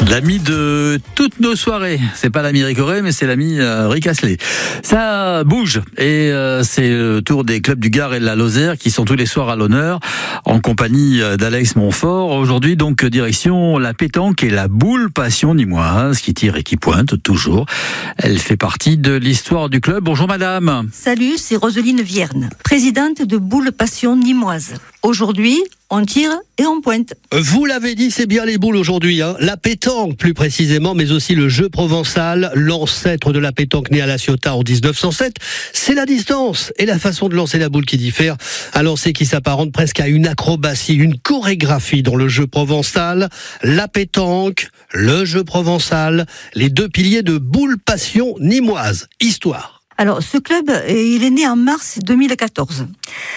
L'ami de toutes nos soirées. C'est pas l'ami Ricoré, mais c'est l'ami Rick Astley. Ça bouge et c'est le tour des clubs du Gard et de la Lozère qui sont tous les soirs à l'honneur en compagnie d'Alex Montfort. Aujourd'hui, donc, direction la pétanque et la boule passion nîmoise qui tire et qui pointe toujours. Elle fait partie de l'histoire du club. Bonjour madame. Salut, c'est Roseline Vierne, présidente de boule passion nîmoise. Aujourd'hui, on tire et on pointe. Vous l'avez dit, c'est bien les boules aujourd'hui, hein. La pétanque plus précisément, mais aussi le jeu provençal, l'ancêtre de la pétanque née à La Ciotat en 1907. C'est la distance et la façon de lancer la boule qui diffère. Un lancer qui s'apparente presque à une acrobatie, une chorégraphie dans le jeu provençal. La pétanque, le jeu provençal, les deux piliers de boule passion nîmoise. Histoire. Alors, ce club, il est né en mars 2014,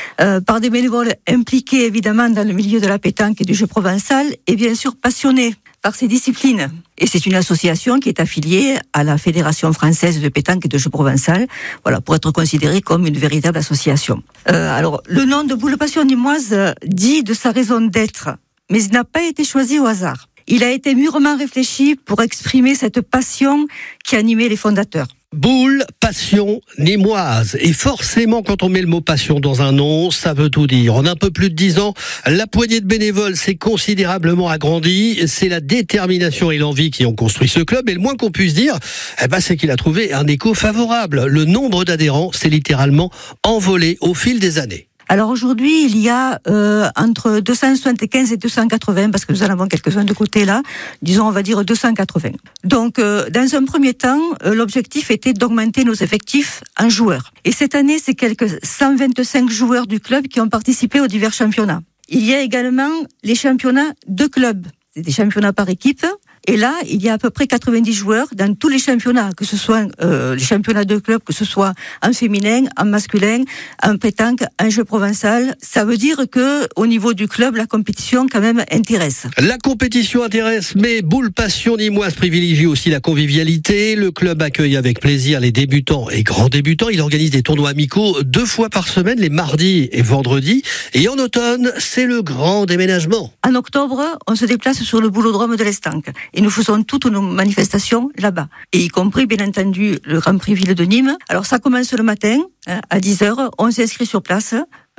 par des bénévoles impliqués évidemment dans le milieu de la pétanque et du jeu provençal, et bien sûr passionnés par ces disciplines. Et c'est une association qui est affiliée à la Fédération française de pétanque et de jeu provençal, voilà, pour être considérée comme une véritable association. Alors, le nom de boule passion nîmoise dit de sa raison d'être, mais il n'a pas été choisi au hasard. Il a été mûrement réfléchi pour exprimer cette passion qui animait les fondateurs. Boule, passion, nîmoise. Et forcément, quand on met le mot passion dans un nom, ça veut tout dire. En un peu plus de 10 ans, la poignée de bénévoles s'est considérablement agrandie. C'est la détermination et l'envie qui ont construit ce club. Et le moins qu'on puisse dire, c'est qu'il a trouvé un écho favorable. Le nombre d'adhérents s'est littéralement envolé au fil des années. Alors aujourd'hui, il y a entre 275 et 280, parce que nous en avons quelques-uns de côté là, disons on va dire 280. Donc dans un premier temps, l'objectif était d'augmenter nos effectifs en joueurs. Et cette année, c'est quelques 125 joueurs du club qui ont participé aux divers championnats. Il y a également les championnats de clubs, c'est des championnats par équipe. Et là, il y a à peu près 90 joueurs dans tous les championnats, que ce soit les championnats de club, que ce soit en féminin, en masculin, en pétanque, en jeu provençal. Ça veut dire que au niveau du club, la compétition quand même intéresse. La compétition intéresse, mais boule passion nîmoise privilégie aussi la convivialité. Le club accueille avec plaisir les débutants et grands débutants. Il organise des tournois amicaux 2 fois par semaine, les mardis et vendredis. Et en automne, c'est le grand déménagement. En octobre, on se déplace sur le boulodrome de l'Estanque. Et nous faisons toutes nos manifestations là-bas. Et y compris, bien entendu, le Grand Prix Ville de Nîmes. Alors, ça commence le matin, à 10h. On s'inscrit sur place.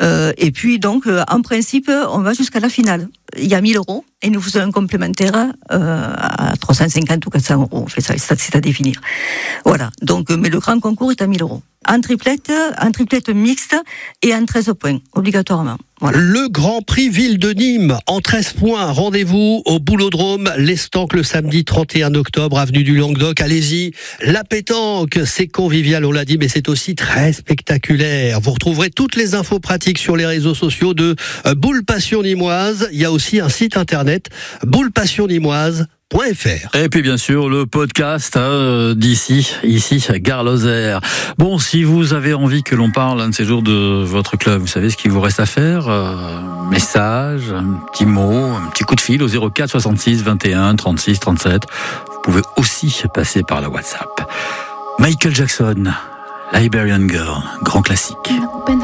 Et puis, donc, en principe, on va jusqu'à la finale. Il y a 1 000 €. Et nous faisons un complémentaire à 350 ou 400 €. On fait ça, c'est à définir. Voilà. Donc, mais le grand concours est à 1 000 €. En triplette mixte et en 13 points, obligatoirement. Voilà. Le Grand Prix Ville de Nîmes, en 13 points. Rendez-vous au Boulodrome, l'Estanque, le samedi 31 octobre, avenue du Languedoc. Allez-y. La pétanque, c'est convivial, on l'a dit, mais c'est aussi très spectaculaire. Vous retrouverez toutes les infos pratiques sur les réseaux sociaux de Boule Passion Nîmoise. Il y a aussi un site internet, boulepassionNîmoise.fr. Et puis bien sûr le podcast ici Gare Lozère. Bon, si vous avez envie que l'on parle un de ces jours de votre club, vous savez ce qu'il vous reste à faire, message, un petit mot, un petit coup de fil au 04 66 21 36 37. Vous pouvez aussi passer par la WhatsApp. Michael Jackson, Liberian Girl, grand classique.